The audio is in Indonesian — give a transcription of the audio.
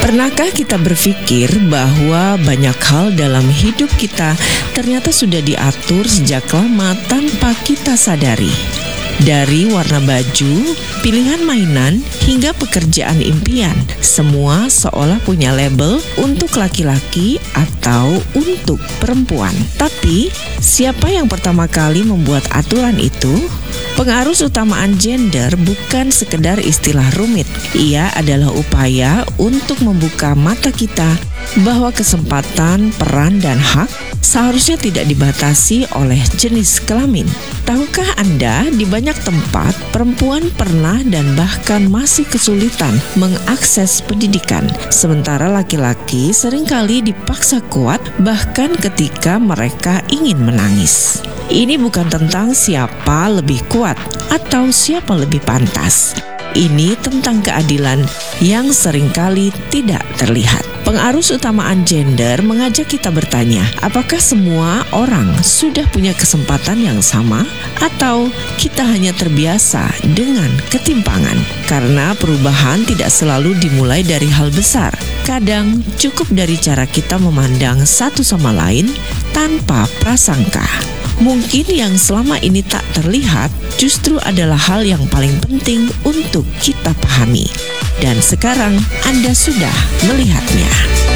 Pernahkah kita berpikir bahwa banyak hal dalam hidup kita ternyata sudah diatur sejak lama tanpa kita sadari? Dari warna baju, pilihan mainan, hingga pekerjaan impian, semua seolah punya label untuk laki-laki atau untuk perempuan. Tapi, siapa yang pertama kali membuat aturan itu? Pengarus utamaan gender bukan sekedar istilah rumit. Ia adalah upaya untuk membuka mata kita bahwa kesempatan, peran, dan hak seharusnya tidak dibatasi oleh jenis kelamin. Tahukah Anda, di banyak tempat perempuan pernah dan bahkan masih kesulitan mengakses pendidikan, sementara laki-laki seringkali dipaksa kuat bahkan ketika mereka ingin menangis. Ini bukan tentang siapa lebih kuat atau siapa lebih pantas. Ini tentang keadilan yang seringkali tidak terlihat. Pengarus utamaan gender mengajak kita bertanya, apakah semua orang sudah punya kesempatan yang sama atau kita hanya terbiasa dengan ketimpangan? Karena perubahan tidak selalu dimulai dari hal besar. Kadang cukup dari cara kita memandang satu sama lain tanpa prasangka. Mungkin yang selama ini tak terlihat justru adalah hal yang paling penting untuk kita pahami. Dan sekarang Anda sudah melihatnya.